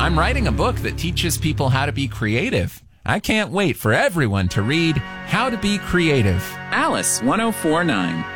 I'm writing a book that teaches people how to be creative. I can't wait for everyone to read How to Be Creative. Alice 1049.